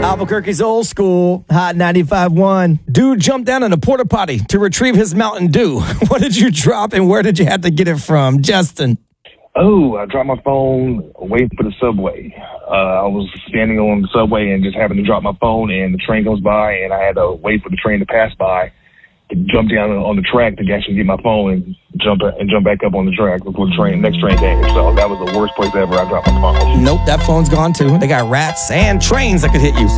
Albuquerque's old school, Hot 95.1. Dude jumped down in a porta potty to retrieve his Mountain Dew. What did you drop and where did you have to get it from? Justin. Oh, I dropped my phone waiting for the subway. I was standing on the subway and just happened to drop my phone, and the train goes by, and I had to wait for the train to pass by to jump down on the track to actually get my phone and jump back up on the track before the next train came. So that was the worst place ever I dropped my phone. Nope, that phone's gone too. They got rats and trains that could hit you.